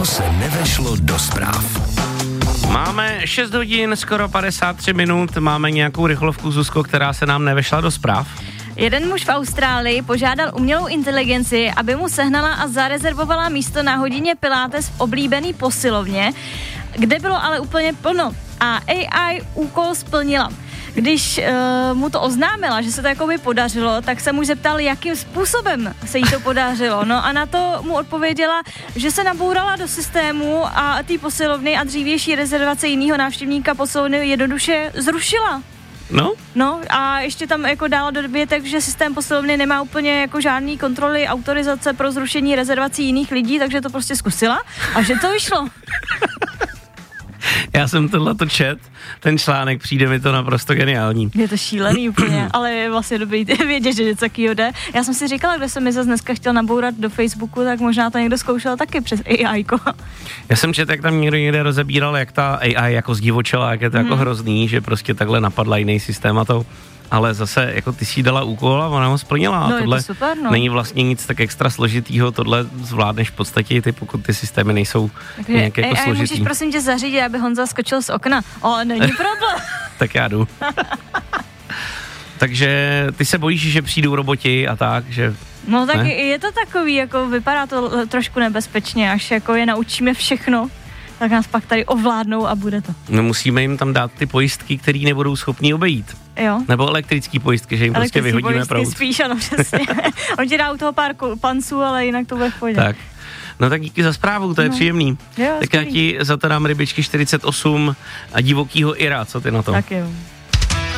Co se nevešlo do zpráv. Máme 6 hodin, skoro 53 minut, máme nějakou rychlovku, Zuzko, která se nám nevešla do zpráv. Jeden muž v Austrálii požádal umělou inteligenci, aby mu sehnala a zarezervovala místo na hodině pilates v oblíbený posilovně, kde bylo ale úplně plno. A AI úkol splnila. Když mu to oznámila, že se to jakoby podařilo, tak se muž zeptal, jakým způsobem se jí to podařilo. No a na to mu odpověděla, že se nabourala do systému a té posilovny a dřívější rezervace jiného návštěvníka posilovny jednoduše zrušila. No a ještě tam jako dala do dovětek, že systém posilovny nemá úplně jako žádný kontroly, autorizace pro zrušení rezervací jiných lidí, takže to prostě zkusila a že to vyšlo. Já jsem tohleto čet, ten článek, přijde mi to naprosto geniální. Je to šílený úplně, ale je vlastně dobrý vědět, že něco takového jde. Já jsem si říkala, kde jsem mi zase dneska chtěl nabourat do Facebooku, tak možná to někdo zkoušel taky přes AI-ko. Já jsem čet, jak tam někde rozebíral, jak ta AI jako zdivočela, jak je to jako hrozný, že prostě takhle napadla jiný systém a to. Ale zase, jako ty si dala úkol a ona ho splnila. No, a tohle je to super, no. Není vlastně nic tak extra složitýho, tohle zvládneš v podstatě, pokud ty systémy nejsou nějak jako složitý. Můžeš prosím tě zařídit, aby Honza skočil z okna. Není problém. Tak já jdu. Takže ty se bojíš, že přijdou roboti a tak, že... No tak je to takový, jako vypadá to trošku nebezpečně, až jako je naučíme všechno, tak nás pak tady ovládnou a bude to. No musíme jim tam dát ty pojistky, které nebudou schopní obejít. Jo. Nebo elektrický pojistky, že jim prostě vyhodíme proud. Spíš, ano, přesně. On ti dá u toho pár panců, ale jinak to bude v pohodě. Tak. No tak díky za zprávu, to je příjemný. Jo, tak já ti za to dám rybičky 48 a divokýho Ira, co ty na to? Tak jo.